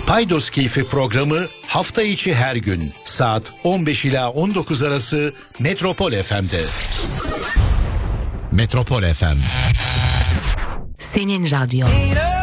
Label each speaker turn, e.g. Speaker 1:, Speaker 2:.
Speaker 1: Paydos Keyfi programı hafta içi her gün saat 15 ila 19 arası Metropol FM'de. Metropol FM.
Speaker 2: Senin radyo.